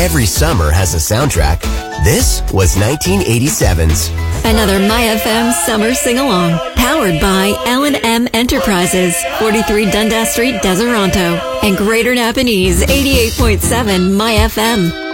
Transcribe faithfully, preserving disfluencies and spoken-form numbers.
Every summer has a soundtrack. This was nineteen eighty-seven's. Another My F M summer sing-along. Powered by L and M Enterprises, forty-three Dundas Street, Deseronto. And Greater Napanese, eighty-eight point seven My F M.